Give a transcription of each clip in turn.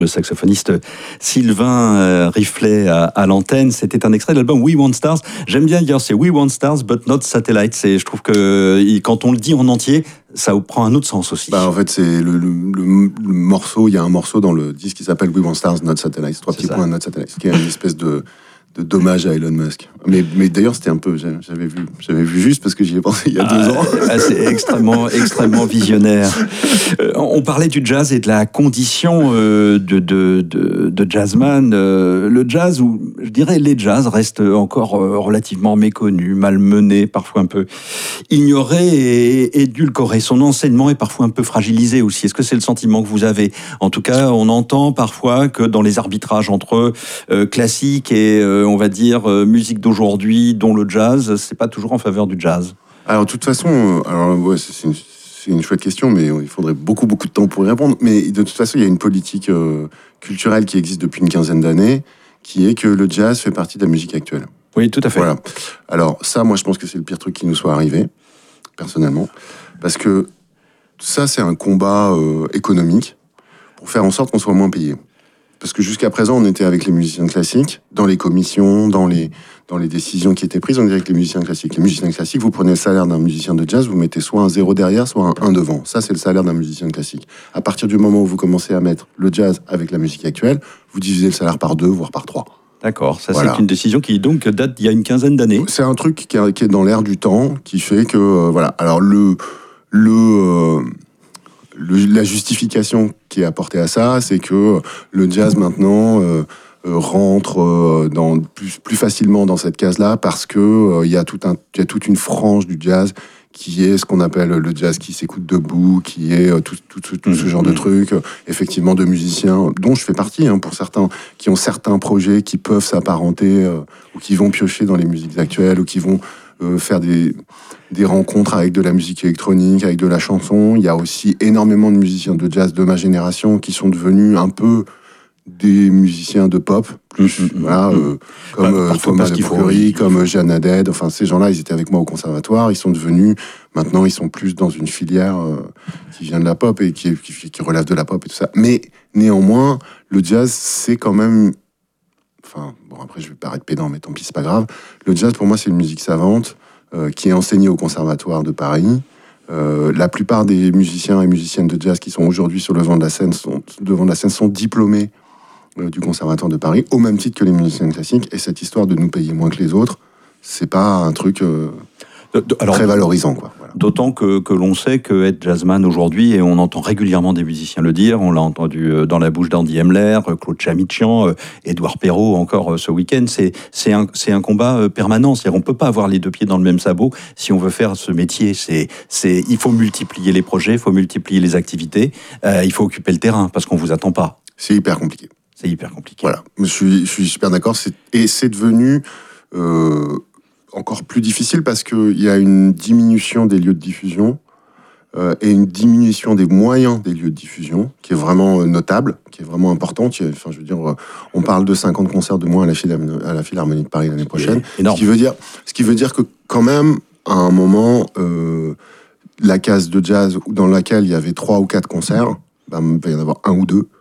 Le saxophoniste Sylvain Riflet à l'antenne, c'était un extrait de l'album We Want Stars. J'aime bien dire c'est We Want Stars but not Satellites. Je trouve que quand on le dit en entier, ça prend un autre sens aussi. En fait, c'est le morceau, il y a un morceau dans le disque qui s'appelle We Want Stars, Not Satellites, 3 petits points, Not Satellites, qui est une espèce de dommage à Elon Musk. Mais d'ailleurs, c'était un peu, j'avais vu juste parce que j'y ai pensé il y a 2 ans. C'est extrêmement visionnaire. On parlait du jazz et de la condition de jazzman. Le jazz, ou je dirais les jazz, restent encore relativement méconnus, malmenés, parfois un peu ignorés et édulcorés. Son enseignement est parfois un peu fragilisé aussi. Est-ce que c'est le sentiment que vous avez ? En tout cas, on entend parfois que dans les arbitrages entre classique et on va dire musique d'aujourd'hui, dont le jazz, c'est pas toujours en faveur du jazz. Alors, de toute façon, c'est une chouette question, mais il faudrait beaucoup de temps pour y répondre. Mais de toute façon, il y a une politique culturelle qui existe depuis une quinzaine d'années, qui est que le jazz fait partie de la musique actuelle. Oui, tout à fait. Voilà. Alors ça, moi, je pense que c'est le pire truc qui nous soit arrivé, personnellement, parce que ça, c'est un combat économique pour faire en sorte qu'on soit moins payé. Parce que jusqu'à présent, on était avec les musiciens classiques, dans les commissions, dans les décisions qui étaient prises, on était avec les musiciens classiques. Les musiciens classiques, vous prenez le salaire d'un musicien de jazz, vous mettez soit un 0 derrière, soit un 1 devant. Ça, c'est le salaire d'un musicien classique. À partir du moment où vous commencez à mettre le jazz avec la musique actuelle, vous divisez le salaire par 2, voire par 3. D'accord, ça voilà. C'est une décision qui donc date d'il y a une quinzaine d'années. C'est un truc qui est dans l'air du temps, qui fait que, voilà. Alors, la justification qui est apportée à ça, c'est que le jazz maintenant rentre plus facilement dans cette case-là parce que il y a toute une frange du jazz qui est ce qu'on appelle le jazz qui s'écoute debout, qui est tout ce genre de trucs, effectivement de musiciens dont je fais partie, pour certains, qui ont certains projets qui peuvent s'apparenter ou qui vont piocher dans les musiques actuelles ou qui vont faire des rencontres avec de la musique électronique, avec de la chanson. Il y a aussi énormément de musiciens de jazz de ma génération qui sont devenus un peu des musiciens de pop, plus, comme Thomas de Pourry, comme Jeanne Haddad. Enfin, ces gens-là, ils étaient avec moi au conservatoire. Ils sont devenus, maintenant, ils sont plus dans une filière qui vient de la pop et qui relève de la pop et tout ça. Mais néanmoins, le jazz, c'est quand même... Enfin, bon, après, je vais paraître pédant, mais tant pis, c'est pas grave. Le jazz, pour moi, c'est une musique savante qui est enseignée au Conservatoire de Paris. La plupart des musiciens et musiciennes de jazz qui sont aujourd'hui sur le devant de la scène sont diplômés du Conservatoire de Paris, au même titre que les musiciens classiques. Et cette histoire de nous payer moins que les autres, c'est pas un truc très valorisant, quoi. Voilà. D'autant que l'on sait que être jazzman aujourd'hui, et on entend régulièrement des musiciens le dire, on l'a entendu dans la bouche d'Andy Hemler, Claude Chamichian, Édouard Perrault encore ce week-end, c'est un combat permanent. C'est-à-dire on peut pas avoir les 2 pieds dans le même sabot si on veut faire ce métier. Il faut multiplier les projets, il faut multiplier les activités, il faut occuper le terrain parce qu'on vous attend pas. C'est hyper compliqué. C'est hyper compliqué. Voilà, je suis super d'accord. Et c'est devenu encore plus difficile parce qu'il y a une diminution des lieux de diffusion et une diminution des moyens des lieux de diffusion qui est vraiment notable, qui est vraiment importante. Enfin, je veux dire, on parle de 50 concerts de moins à la Philharmonie de Paris l'année prochaine. Ce qui veut dire que quand même, à un moment, la case de jazz dans laquelle il y avait 3 ou 4 concerts, il va y en avoir 1 ou 2.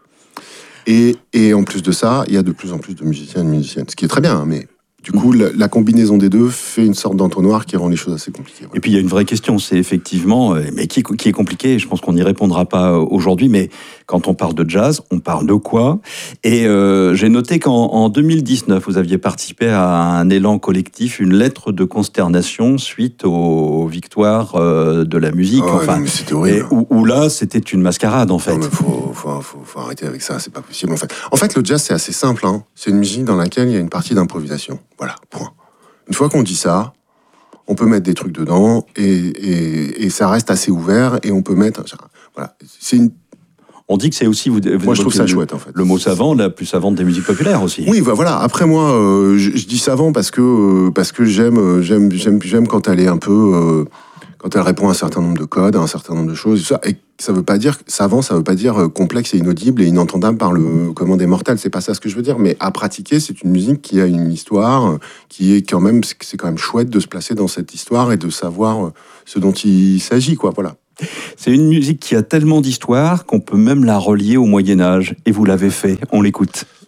Et en plus de ça, il y a de plus en plus de musiciens et de musiciennes. Ce qui est très bien, mais du coup, la combinaison des deux fait une sorte d'entonnoir qui rend les choses assez compliquées. Voilà. Et puis, il y a une vraie question, c'est effectivement, mais qui est compliquée, je pense qu'on n'y répondra pas aujourd'hui, mais quand on parle de jazz, on parle de quoi ? Et j'ai noté qu'en 2019, vous aviez participé à un élan collectif, une lettre de consternation suite aux victoires de la musique. Mais c'était horrible. Où là, c'était une mascarade, en fait. Non, mais faut arrêter avec ça, c'est pas possible, en fait. En fait, le jazz, c'est assez simple, C'est une musique dans laquelle il y a une partie d'improvisation. Voilà, point. Une fois qu'on dit ça, on peut mettre des trucs dedans et ça reste assez ouvert et on peut mettre... Voilà, On dit que c'est aussi... Moi, je trouve ça chouette, en fait. Le mot savant, la plus savante des musiques populaires aussi. Oui, voilà. Après, moi, je dis savant parce que j'aime quand elle est un peu... quand elle répond à un certain nombre de codes, à un certain nombre de choses, et tout ça. Et ça veut pas dire savant, ça veut pas dire complexe et inaudible et inentendable par le commun des mortels. C'est pas ça ce que je veux dire. Mais à pratiquer, c'est une musique qui a une histoire, qui est quand même, c'est quand même chouette de se placer dans cette histoire et de savoir ce dont il s'agit, quoi. Voilà. C'est une musique qui a tellement d'histoire qu'on peut même la relier au Moyen-Âge. Et vous l'avez fait, on l'écoute.